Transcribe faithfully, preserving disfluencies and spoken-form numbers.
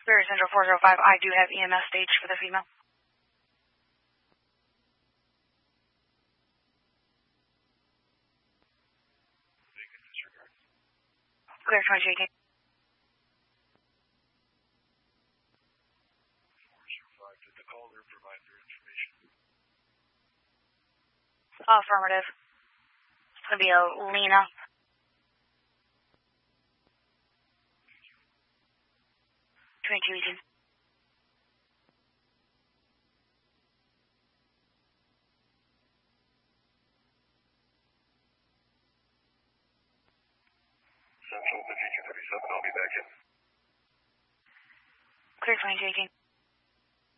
Spirit Central four zero five, I do have E M S stage for the female. Clear twenty eighteen. Did the caller provide their information? Affirmative. It's going to be a Lena. twenty-two eighteen. Central to G two thirty-seven, I'll be back in. Clear twenty-two eighteen.